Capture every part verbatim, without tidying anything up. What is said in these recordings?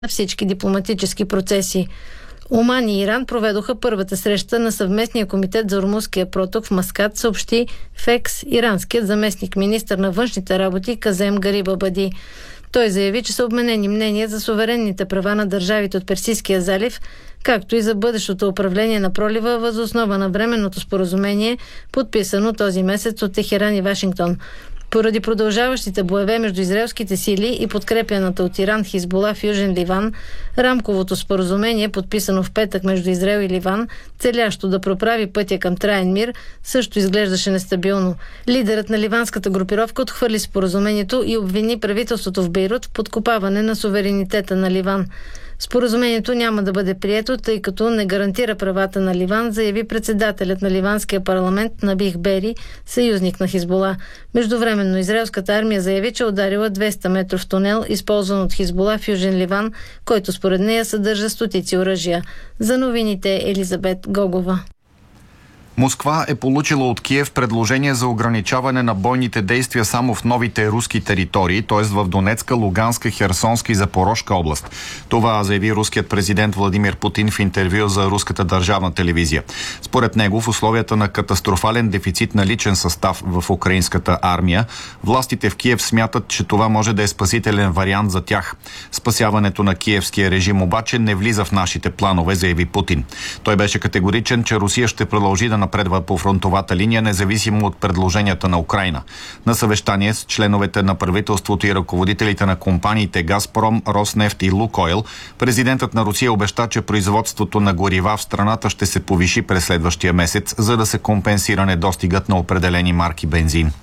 на всички дипломатически процеси. Оман и Иран проведоха първата среща на съвместния комитет за Ормузския проток в Маскат, съобщи ФЕКС иранският заместник министър на външните работи Казем Гарибабади. Той заяви, че са обменени мнения за суверенните права на държавите от Персийския залив, както и за бъдещото управление на пролива въз основа на временното споразумение, подписано този месец от Техеран и Вашингтон. Поради продължаващите боеве между израелските сили и подкрепяната от Иран Хизбула в Южен Ливан, рамковото споразумение, подписано в петък между Израел и Ливан, целящо да проправи пътя към траен мир, също изглеждаше нестабилно. Лидерът на ливанската групировка отхвърли споразумението и обвини правителството в Бейрут в подкопаване на суверенитета на Ливан. Споразумението няма да бъде прието, тъй като не гарантира правата на Ливан, заяви председателят на ливанския парламент Набих Бери, съюзник на Хизбула. Междувременно израелската армия заяви, че ударила двеста метров тунел, използван от Хизбула в Южен Ливан, който според нея съдържа стотици оръжия. За новините Елизабет Гогова. Москва е получила от Киев предложение за ограничаване на бойните действия само в новите руски територии, т.е. в Донецка, Луганска, Херсонска и Запорожка област. Това заяви руският президент Владимир Путин в интервю за руската държавна телевизия. Според него, в условията на катастрофален дефицит на личен състав в украинската армия, властите в Киев смятат, че това може да е спасителен вариант за тях. Спасяването на киевския режим обаче не влиза в нашите планове, заяви Путин. Той беше категоричен, че Русия ще продължи да напредва по фронтовата линия, независимо от предложенията на Украйна. На съвещание с членовете на правителството и ръководителите на компаниите Газпром, Роснефт и Лукойл, президентът на Русия обеща, че производството на горива в страната ще се повиши през следващия месец, за да се компенсира недостигът на определени марки бензин.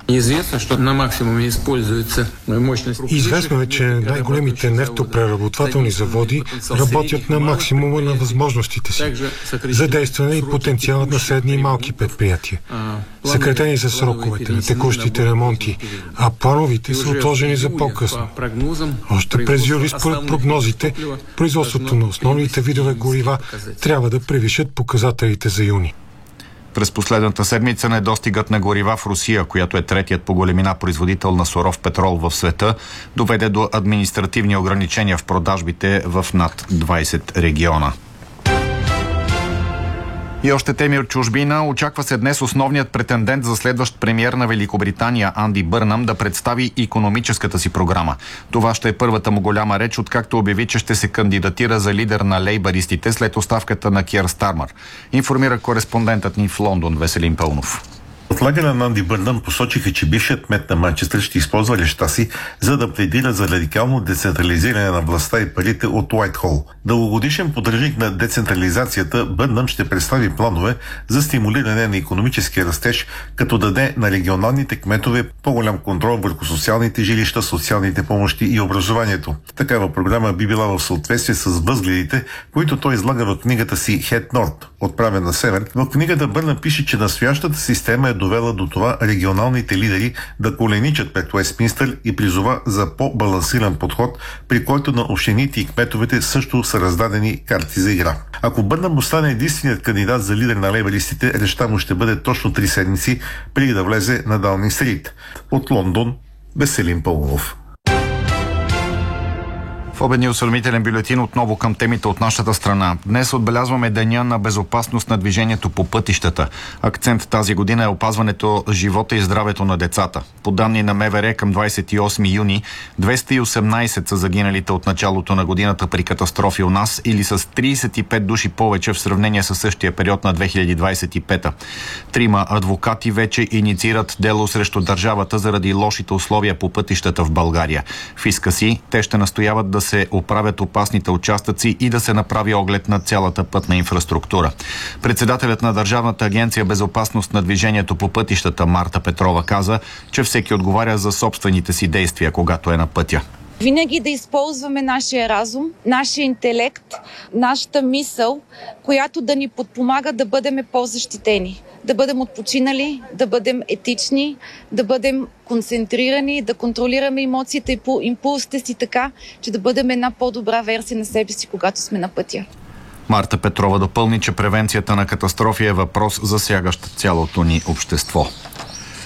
Известно е, че най-големите нефтопреработвателни заводи работят на максимума на възможностите си. Задействане и потенциалът на средни и малки предприятия. Съкратени са сроковете на текущите ремонти, а плановите са отложени за по-късно. Още през юли, според прогнозите, производството на основните видове горива трябва да превишат показателите за юни. През последната седмица недостигът на горива в Русия, която е третият по големина производител на суров петрол в света, доведе до административни ограничения в продажбите в над двайсет региона. И още теми от чужбина. Очаква се днес основният претендент за следващ премиер на Великобритания Анди Бърнам да представи икономическата си програма. Това ще е първата му голяма реч, откакто обяви, че ще се кандидатира за лидер на лейбаристите след оставката на Киър Стармър. Информира кореспондентът ни в Лондон Веселин Пълнов. От лагера на Анди Бърнам посочиха, че бившият кмет на Манчестър ще използва речта си, за да пледира за радикално децентрализиране на властта и парите от Уайтхол. Дългогодишен поддръжник на децентрализацията, Бърнам ще представи планове за стимулиране на икономическия растеж, като даде на регионалните кметове по-голям контрол върху социалните жилища, социалните помощи и образованието. Такава програма би била в съответствие с възгледите, които той излага в книгата си Head North, отправен на север. В книгата Бърнам пише, че настоящата система е довела до това регионалните лидери да коленичат пред Уестминстър и призова за по-балансиран подход, при който на общините и кметовете също са раздадени карти за игра. Ако Бърнам остане единственият кандидат за лидер на лейбаристите, речта му ще бъде точно три седмици преди да влезе на Даунинг Стрит. От Лондон, Веселин Пълнов. В обедния осведомителен бюлетин отново към темите от нашата страна. Днес отбелязваме Деня на безопасност на движението по пътищата. Акцент тази година е опазването живота и здравето на децата. По данни на МВР към двайсет и осми юни, двеста и осемнайсет са загиналите от началото на годината при катастрофи у нас, или с трийсет и пет души повече в сравнение с същия период на две хиляди двайсет и пета. Трима адвокати вече инициират дело срещу държавата заради лошите условия по пътищата в България. В иска си те ще настояват да се оправят опасните участъци и да се направи оглед на цялата пътна инфраструктура. Председателят на Държавната агенция безопасност на движението по пътищата Марта Петрова каза, че всеки отговаря за собствените си действия, когато е на пътя. Винаги да използваме нашия разум, нашия интелект, нашата мисъл, която да ни подпомага да бъдем по-защитени. Да бъдем отпочинали, да бъдем етични, да бъдем концентрирани, да контролираме емоциите и импулсите си така, че да бъдем една по-добра версия на себе си, когато сме на пътя. Марта Петрова допълни, че превенцията на катастрофи е въпрос, засягащ цялото ни общество.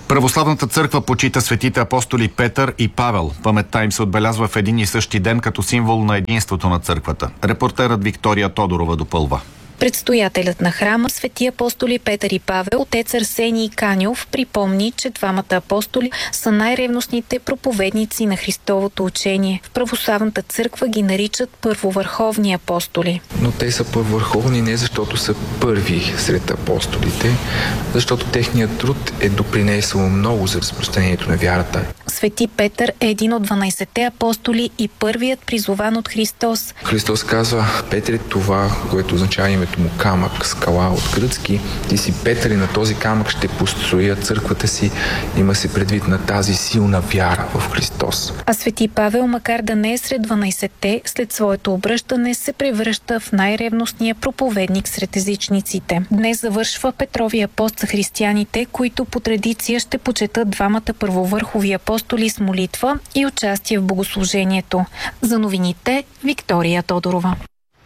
Православната църква почита светите апостоли Петър и Павел. Паметта им се отбелязва в един и същи ден като символ на единството на църквата. Репортерът Виктория Тодорова допълва. Предстоятелят на храма, свети апостоли Петър и Павел, отец Арсений Каньов, припомни, че двамата апостоли са най-ревностните проповедници на Христовото учение. В православната църква ги наричат първовърховни апостоли. Но те са първовърховни не защото са първи сред апостолите, защото техният труд е допринесъл много за разпространението на вярата. Свети Петър е един от дванайсетте апостоли и първият призован от Христос. Христос казва: Петре, това, което означава името му камък, скала от гръцки, ти си Петър и на този камък ще построя църквата си. Има се предвид на тази силна вяра в Христос. А свети Павел, макар да не е сред дванайсетте, след своето обръщане се превръща в най-ревностния проповедник сред езичниците. Днес завършва Петровия пост за християните, които по традиция ще почетат двамата първовърхови апостоли с молитва и участие в богослужението. За новините Виктория Тодорова.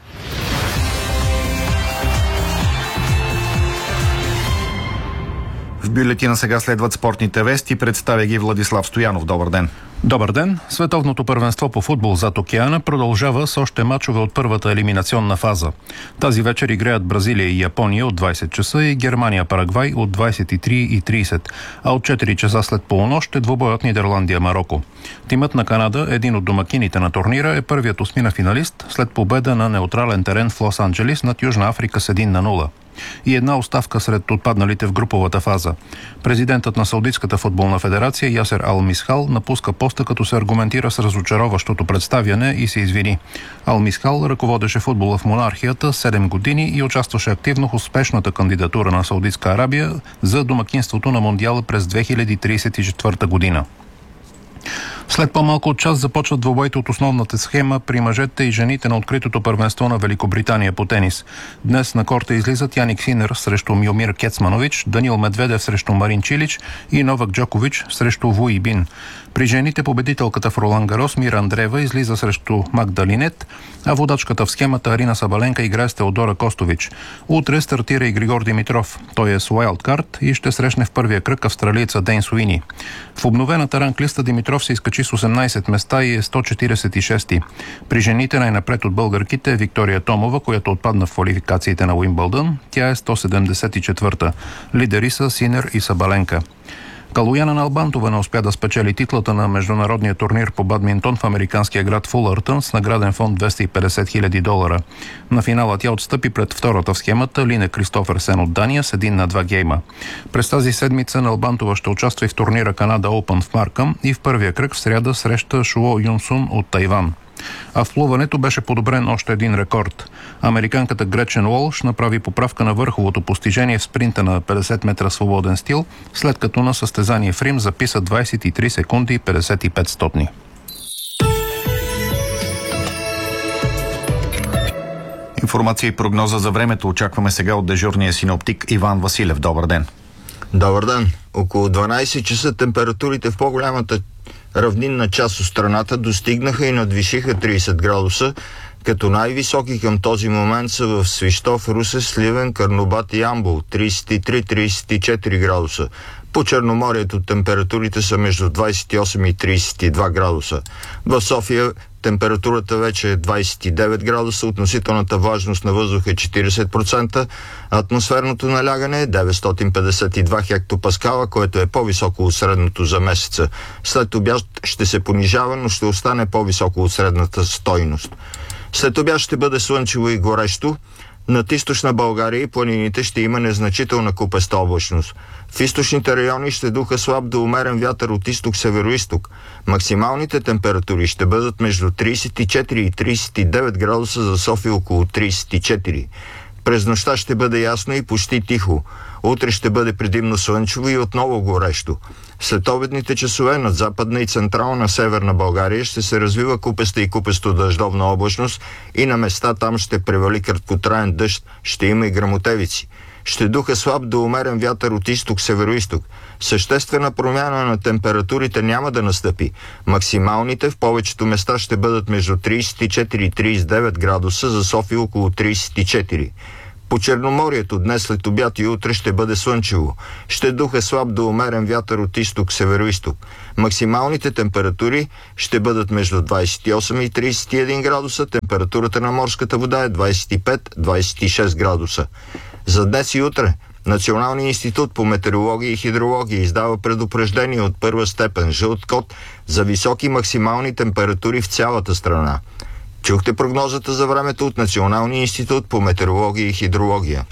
В бюлетина сега следват спортните вести. Представя ги Владислав Стоянов. Добър ден. Добър ден! Световното първенство по футбол зад океана продължава с още мачове от първата елиминационна фаза. Тази вечер играят Бразилия и Япония от двайсет часа и Германия-Парагвай от двайсет и три и трийсет, а от четири часа след полунощ е двубоят Нидерландия-Марокко. Тимът на Канада, един от домакините на турнира, е първият осмина финалист след победа на неутрален терен в Лос-Анджелис над Южна Африка с един на нула. И една оставка сред отпадналите в груповата фаза. Президентът на Саудитската футболна федерация Ясер Ал Мисхал напуска поста, като се аргументира с разочароващото представяне и се извини. Ал Мисхал ръководеше футбола в монархията седем години и участваше активно в успешната кандидатура на Саудитска Арабия за домакинството на Мондиала през две хиляди трийсет и четвърта година. След по-малко от час започват двубоите от основната схема при мъжете и жените на откритото първенство на Великобритания по тенис. Днес на корта излизат Яник Синер срещу Миомир Кецманович, Данил Медведев срещу Марин Чилич и Новак Джокович срещу Ву Ибин. При жените победителката в Ролан Гарос Мира Андреева излиза срещу Магдалинет, а водачката в схемата Арина Сабаленка играе с Теодора Костович. Утре стартира и Григор Димитров. Той е с уайлдкарт и ще срещне в първия кръг австралиеца Дейн Суини. В обновената ранглиста Димитров се изкачи с осемнайсет места и е сто четирийсет и шести. При жените най-напред от българките е Виктория Томова, която отпадна в квалификациите на Уимбълдън. Тя е сто седемдесет и четвърта. Лидери са Синер и Сабаленка. Калояна Налбантова не успя да спечели титлата на международния турнир по бадминтон в американския град Фулъртън с награден фонд двеста и петдесет хиляди долара. На финала тя отстъпи пред втората в схемата Лине Кристоферсен от Дания с един на два гейма. През тази седмица Налбантова ще участва и в турнира Канада Open в Маркъм и в първия кръг в сряда среща Шуо Юнсун от Тайван. А в плуването беше подобрен още един рекорд. Американката Гречен Уолш направи поправка на върховото постижение в спринта на петдесет метра свободен стил, след като на състезание в Рим записа двайсет и три секунди и петдесет и пет стотни. Информация и прогноза за времето очакваме сега от дежурния синоптик Иван Василев. Добър ден. Добър ден. Около дванайсет часа температурите в по-голямата равнинна част от страната достигнаха и надвишиха трийсет градуса, като най-високи към този момент са в Свищов, Русе, Сливен, Карнобат и Ямбол трийсет и три до трийсет и четири градуса. По Черноморието температурите са между двайсет и осем и трийсет и два градуса. В София температурата вече е двайсет и девет градуса, относителната влажност на въздуха е четирийсет процента, атмосферното налягане е деветстотин петдесет и два хектопаскала, което е по-високо от средното за месеца. След обяд ще се понижава, но ще остане по-високо от средната стойност. След обяд ще бъде слънчево и горещо. Над източна България и планините ще има незначителна купеста облачност. В източните райони ще духа слаб до умерен вятър от изток-североизток. Максималните температури ще бъдат между трийсет и четири и трийсет и девет градуса, за София около трийсет и четири. През нощта ще бъде ясно и почти тихо. Утре ще бъде предимно слънчево и отново горещо. След обедните часове над западна и централна северна България ще се развива купеста и купесто дъждовна облачност и на места там ще превали краткотраен дъжд, ще има и гръмотевици. Ще духа слаб до умерен вятър от изток-североизток. Съществена промяна на температурите няма да настъпи. Максималните в повечето места ще бъдат между трийсет и четири и трийсет и девет градуса, за София около трийсет и четири. По Черноморието днес след обяд и утре ще бъде слънчево. Ще духа слаб до умерен вятър от изток-североизток. Максималните температури ще бъдат между двадесет и осем и тридесет и един градуса. Температурата на морската вода е двадесет и пет до двадесет и шест градуса. За днес и утре Националният институт по метеорология и хидрология издава предупреждение от първа степен жълт код за високи максимални температури в цялата страна. Чухте прогнозата за времето от Националния институт по метеорология и хидрология.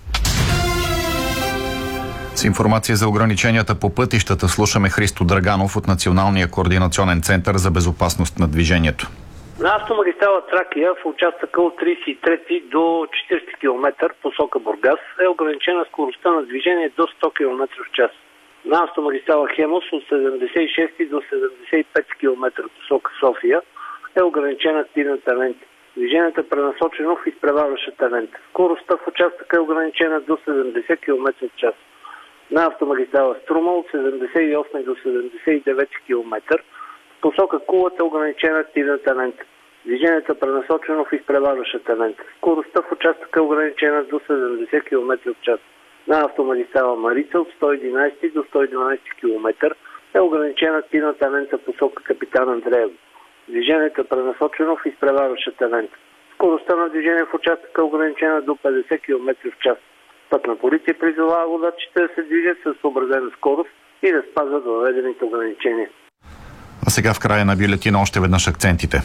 С информация за ограниченията по пътищата слушаме Христо Драганов от Националния координационен център за безопасност на движението. На автомагистрала Тракия в участъка от тридесет и трети до четиридесети километър посока Бургас е ограничена скоростта на движение до сто километра в час. На автомагистрала Хемус от седемдесет и шести до седемдесет и пети километър посока София е ограничена активната лента. Движението е пренасочено в изпреварващата лента. Скоростта в участъка е ограничена до седемдесет километра в час. На автомагистрала Струма от седемдесет и осми до седемдесет и девети километър посока Кулата е ограничена активната лента. Движението е пренасочено в изпреварващата лента. Скоростта в участъка е ограничена до седемдесет километра в час. На автомагистрала Марица от сто и единадесети до сто и дванадесети километър е ограничена активната лента посока Капитан Андреево. Движението е пренасочено в изпреварващата лента. Скоростта на движение в участъка е ограничена до петдесет километра в час. Пътна полиция призовава водачите да се движат с съобразена скорост и да спазват въведените ограничения. А сега в края на бюлетина още веднъж акцентите.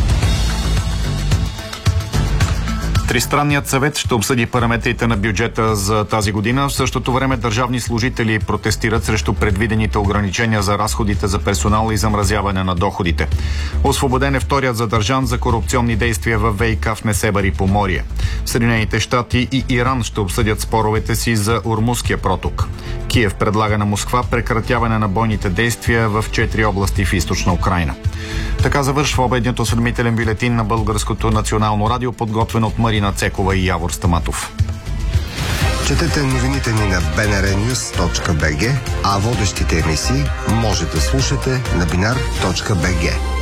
Тристранният съвет ще обсъди параметрите на бюджета за тази година. В същото време държавни служители протестират срещу предвидените ограничения за разходите за персонал и замразяване на доходите. Освободен е вторият задържан за корупционни действия в ВиК в Несебър и Поморие. Съединените щати и Иран ще обсъдят споровете си за Ормузския проток. Киев предлага на Москва прекратяване на бойните действия в четири области в източна Украйна. Така завършва обедният осведомителен бюлетин на Българското национално радио, подготвен от Марина Цекова и Явор Стаматов. Четете новините ни на би ен ар нюс точка би джи, а водещите емисии може да слушате на бинар точка би джи.